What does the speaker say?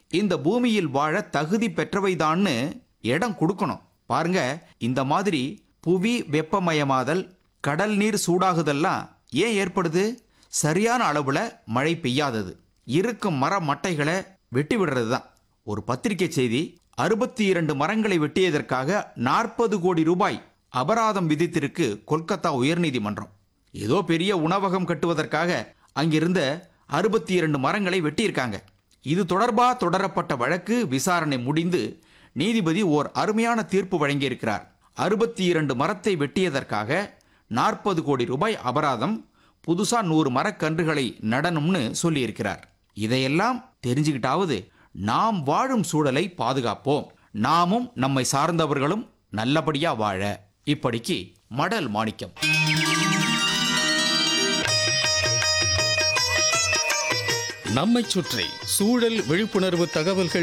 இந்த பூமியில் வாழ தகுதி பெற்றவைதான்னு இடம் கொடுக்கணும். பாருங்க, இந்த மாதிரி புவி வெப்பமயமாதல், கடல் நீர் சூடாகுதெல்லாம் ஏன் ஏற்படுது? சரியான அளவுல மழை பெய்யாதது, இருக்கும் மர மட்டைகளை வெட்டி விடுறது தான். ஒரு பத்திரிகை செய்தி, 62 மரங்களை வெட்டியதற்காக 40 கோடி ரூபாய் அபராதம் விதித்திருக்கு கொல்கத்தா உயர்நீதிமன்றம். ஏதோ பெரிய உணவகம் கட்டுவதற்காக அங்கிருந்த 62 மரங்களை வெட்டியிருக்காங்க. இது தொடர்பா தொடரப்பட்ட வழக்கு விசாரணை முடிந்து நீதிபதி ஓர் அருமையான தீர்ப்பு வழங்கியிருக்கிறார். 62 மரத்தை வெட்டியதற்காக 40 கோடி ரூபாய் அபராதம், புதுசா 100 மரக்கன்றுகளை நடணும்னு சொல்லியிருக்கிறார். இதையெல்லாம் தெரிஞ்சுக்கிட்டாவது நாம் வாழும் சூழலை பாதுகாப்போம், நாமும் நம்மை சார்ந்தவர்களும் நல்லபடியா வாழ. இப்படிக்கு மடல் மாணிக்கம். நம்மைச் சுற்றி சூழல் விழிப்புணர்வு தகவல்கள்